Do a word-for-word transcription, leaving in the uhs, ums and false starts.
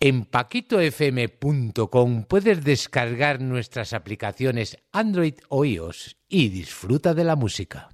En paquito f m punto com puedes descargar nuestras aplicaciones Android o iOS y disfruta de la música.